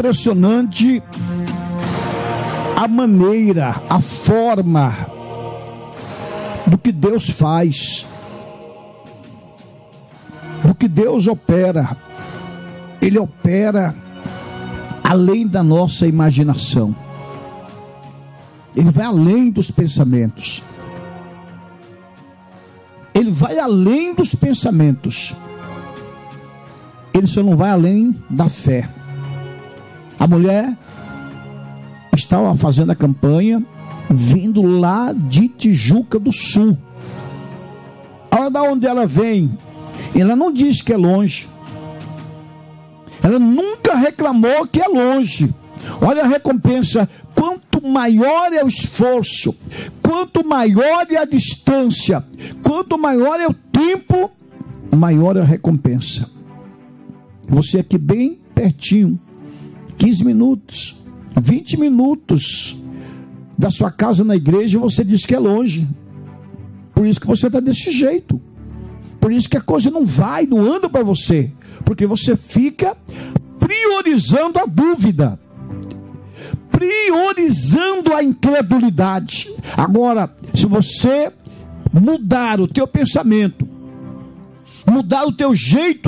impressionante a maneira, a forma do que Deus faz, do que Deus opera. Ele opera além da nossa imaginação. Ele vai além dos pensamentos. Ele vai além dos pensamentos. Ele só não vai além da fé. A mulher estava fazendo a campanha, vindo lá de Tijuca do Sul. Olha da onde ela vem. Ela não diz que é longe. Ela nunca reclamou que é longe. Olha a recompensa. Quanto maior é o esforço, quanto maior é a distância, quanto maior é o tempo, maior é a recompensa. Você aqui bem pertinho, 15 minutos, 20 minutos da sua casa na igreja, você diz que é longe. Por isso que você está desse jeito. Por isso que a coisa não vai, não anda para você. Porque você fica priorizando a dúvida, priorizando a incredulidade. Agora, se você mudar o teu pensamento, mudar o teu jeito